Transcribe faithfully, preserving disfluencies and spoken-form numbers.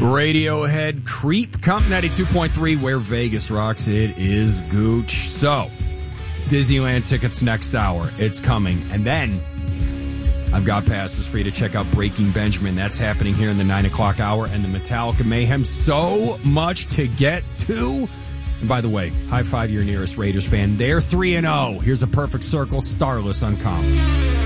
Radiohead, Creep, Comp ninety-two point three, where Vegas rocks. It is Gooch. So, Disneyland tickets next hour. It's coming. And then, I've got passes for you to check out Breaking Benjamin. That's happening here in the nine o'clock hour. And the Metallica Mayhem. So much to get to. And by the way, high five your nearest Raiders fan. They're three and oh. Here's a perfect circle. Starless on Comp.